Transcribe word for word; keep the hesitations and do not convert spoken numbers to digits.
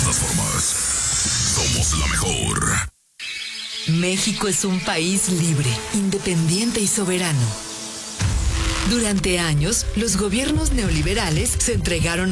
las formas. Somos la mejor. México es un país libre, independiente y soberano. Durante años, los gobiernos neoliberales se entregaron